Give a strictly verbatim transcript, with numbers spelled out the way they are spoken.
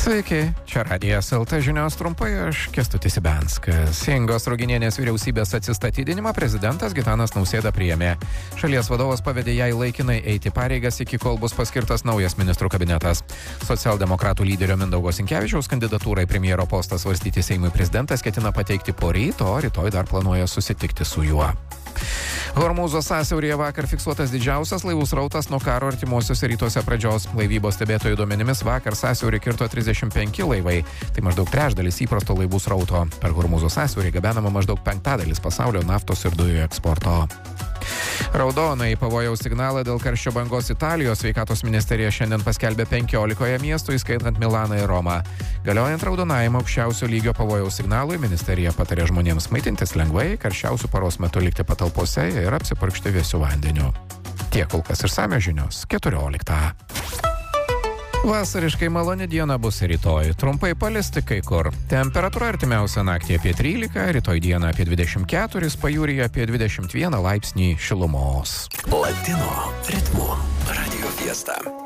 Sveiki, čia Radijas L T žinios trumpai, aš Kęstutis Ibenskas. Ingos Ruginienės vyriausybės atsistatydinimą prezidentas Gitanas Nausėda priėmė. Šalies vadovas pavedė jai laikinai eiti pareigas, iki kol bus paskirtas naujas ministrų kabinetas. Socialdemokratų lyderio Mindaugo Sinkevičiaus kandidatūrai premjero postą svarstyti Seimui prezidentas ketina pateikti poryt, o rytoj dar planuoja susitikti su juo. Hormūzo sąsiauryje vakar fiksuotas didžiausias laivų srautas nuo karo artimuosiuose rytuose pradžios. Laivybos stebėtojų duomenimis vakar sąsiaurį kirto trisdešimt penki laivai. Tai maždaug trečdalis įprasto laivų srauto. Per Hormūzo sąsiaurį gabenama maždaug penktadalis pasaulio naftos ir dujų eksporto. Raudonąjį pavojaus signalą dėl karščio bangos Italijos sveikatos ministerija šiandien paskelbė penkiolikoje miestų, įskaitant Milaną ir Romą. Galiojant raudonajam aukščiausio lygio pavojaus signalui, ministerija patarė žmonėms maitintis lengvai, karščiausių paros metu likti patalpose ir apsipurkšti vėsiu vandeniu. Tiek kol kas išsamios žinios keturioliktą. Vasariškai maloni diena bus rytoj. Trumpai palisti kai kur. Temperatūra artimiausią naktį apie trylika, rytoj dieną apie dvidešimt keturi, pajūryje apie dvidešimt vieną laipsnį šilumos. Latino ritmu Radio Fiesta.